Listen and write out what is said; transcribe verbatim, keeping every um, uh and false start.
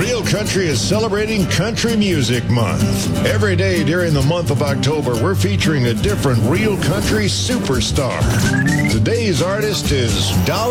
Real Country is celebrating Country Music Month. Every day during the month of October, we're featuring a different Real Country superstar. Today's artist is Dolly